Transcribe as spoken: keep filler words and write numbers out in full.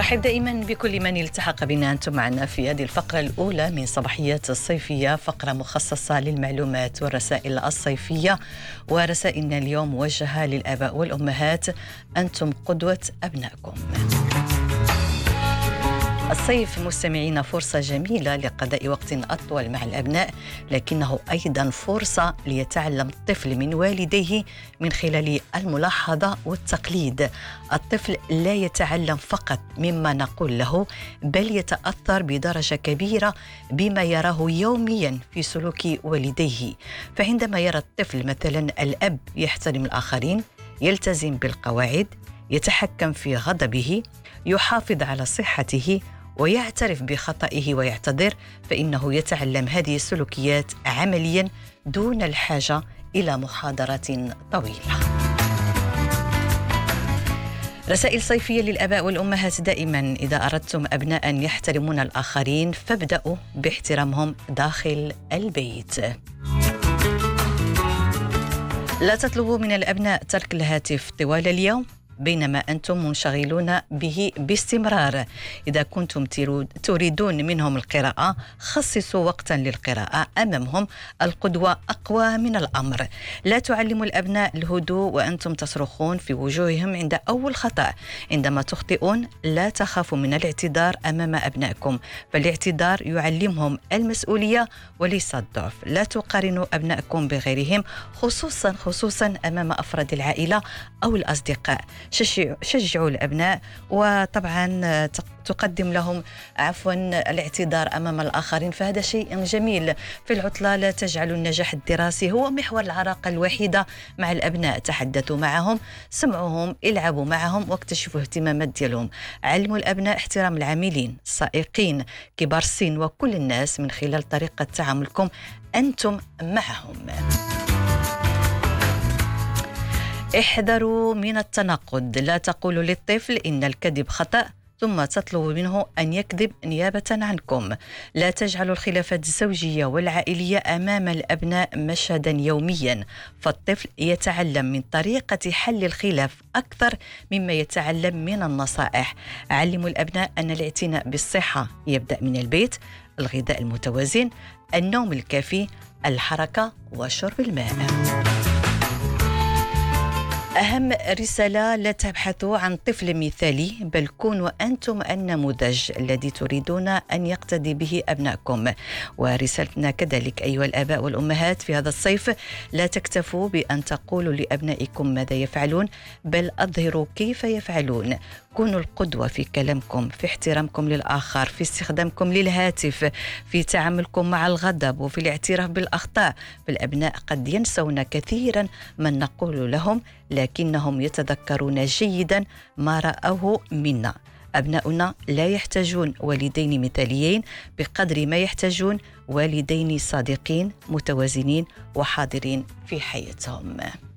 نرحب دائما بكل من التحق بنا. أنتم معنا في هذه الفقرة الأولى من صباحيات الصيفية، فقرة مخصصة للمعلومات والرسائل الصيفية. ورسائلنا اليوم موجهة للآباء والأمهات، أنتم قدوة أبنائكم. الصيف مستمعين فرصة جميلة لقضاء وقت أطول مع الأبناء، لكنه أيضا فرصة ليتعلم الطفل من والديه من خلال الملاحظة والتقليد. الطفل لا يتعلم فقط مما نقول له، بل يتأثر بدرجة كبيرة بما يراه يوميا في سلوك والديه. فعندما يرى الطفل مثلا الأب يحترم الآخرين، يلتزم بالقواعد، يتحكم في غضبه، يحافظ على صحته، ويعترف بخطئه ويعتذر، فإنه يتعلم هذه السلوكيات عمليا دون الحاجة إلى محاضرة طويلة. رسائل صيفية للآباء والأمهات دائما: إذا أردتم أبناء يحترمون الآخرين فابدأوا باحترامهم داخل البيت. لا تطلبوا من الأبناء ترك الهاتف طوال اليوم بينما أنتم منشغلون به باستمرار. إذا كنتم تريدون منهم القراءة، خصصوا وقتا للقراءة أمامهم. القدوة أقوى من الأمر. لا تعلموا الأبناء الهدوء وأنتم تصرخون في وجوههم عند أول خطأ. عندما تخطئون لا تخافوا من الاعتذار أمام أبنائكم، فالاعتذار يعلمهم المسؤولية وليس الضعف. لا تقارنوا أبنائكم بغيرهم، خصوصا خصوصا أمام أفراد العائلة أو الأصدقاء. شجعوا الأبناء، وطبعا تقدم لهم عفوا الاعتذار أمام الآخرين، فهذا شيء جميل. في العطلة لا تجعلوا النجاح الدراسي هو محور العلاقة الوحيدة مع الأبناء. تحدثوا معهم، سمعوهم، العبوا معهم، واكتشفوا اهتمامات ديالهم. علموا الأبناء احترام العاملين، السائقين، كبار السن، وكل الناس من خلال طريقة تعاملكم أنتم معهم. احذروا من التناقض. لا تقولوا للطفل إن الكذب خطأ ثم تطلبوا منه أن يكذب نيابة عنكم. لا تجعلوا الخلافات الزوجية والعائلية أمام الأبناء مشهدا يوميا، فالطفل يتعلم من طريقة حل الخلاف أكثر مما يتعلم من النصائح. علموا الأبناء أن الاعتناء بالصحة يبدأ من البيت. الغذاء المتوازن، النوم الكافي، الحركة وشرب الماء. أهم رسالة: لا تبحثوا عن طفل مثالي، بل كونوا أنتم النموذج الذي تريدون أن يقتدي به أبنائكم. ورسالتنا كذلك أيها الآباء والأمهات في هذا الصيف: لا تكتفوا بأن تقولوا لأبنائكم ماذا يفعلون، بل أظهروا كيف يفعلون. كونوا القدوة في كلامكم، في احترامكم للآخر، في استخدامكم للهاتف، في تعاملكم مع الغضب، وفي الاعتراف بالأخطاء. فالأبناء قد ينسون كثيرا من نقول لهم، لكنهم يتذكرون جيدا ما رأوه منا. أبناؤنا لا يحتاجون والدين مثاليين بقدر ما يحتاجون والدين صادقين متوازنين وحاضرين في حياتهم.